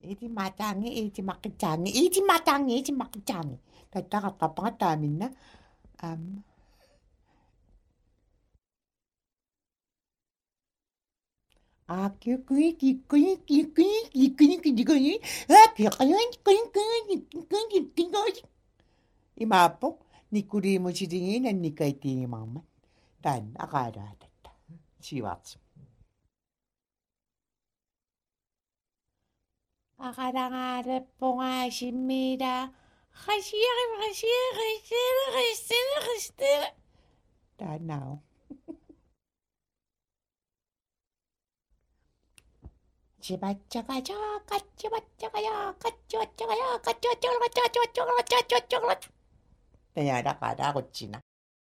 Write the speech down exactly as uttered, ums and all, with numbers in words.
이지 마장이 이지 막장이 이지 마장이 이지 막장이 다다가 빠빠다 민나 암 아, 끼끼 끼끼 끼끼 끼끼 끼끼 아, 끼끼 끼끼 끼끼 끼끼 이마포 니꾸리 무시딩이 난 니까 이띠니 마마 단 아가라 됐다 지왔어 아가랑아를 뽕하십니다 하시야 하시야 하시야 하시야 하시야 다 나오 집어쳐가자 까치버쳐가야 까치버쳐가야 까치버쳐가야 까치버쳐가야 까치버쳐가야 까치버쳐가야 그냥 나가라 고치나